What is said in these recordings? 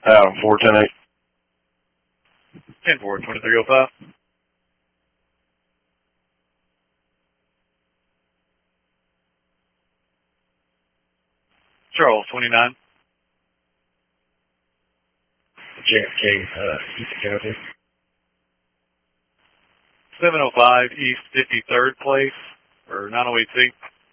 Adam 410-8. 10-4, 2305. Charles 29. JFK, East County. 705 East 53rd Place, or 908C.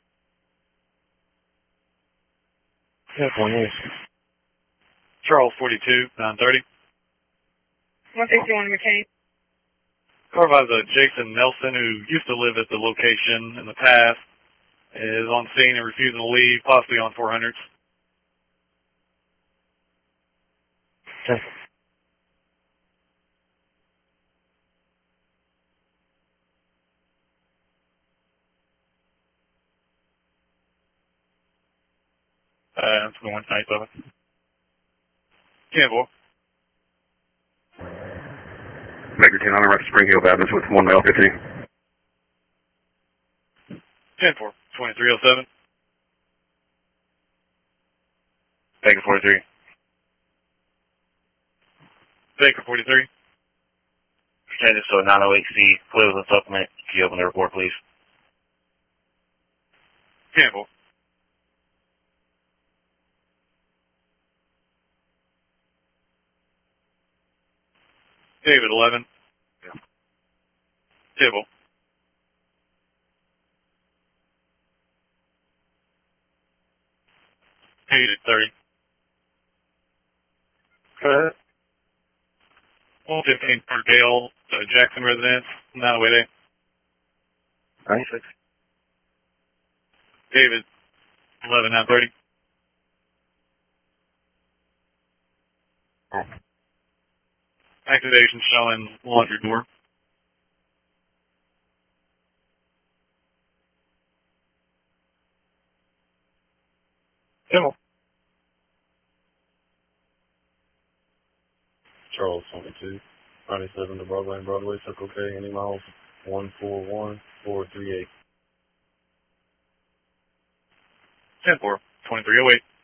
Yeah, 1 Charles 42, 930. 161 McCain. Car by the Jason Nelson, who used to live at the location in the past, is on scene and refusing to leave, possibly on 400s. Okay. That's the 197. 10-4. Baker 10 on the right to Spring Hill Baptist with 1 male 15. 10-4, 2307. Baker 43. Baker 43. Change this to a 908C, Cleveland supplement. Can you open the report, please? 10-4. David 11. Yeah. Tibble. Hated 30. Go ahead. 115 for Gale, Jackson residence, 908A. 96. David 11, 930. Oh. Activation showing laundry door. Tibble. Charles 22, 97 to Broadway, Circle K, any miles 141438. 10-4, 2308.